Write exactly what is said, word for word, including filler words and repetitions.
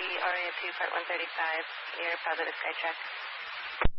R A two, part one thirty-five, air positive Skytrack.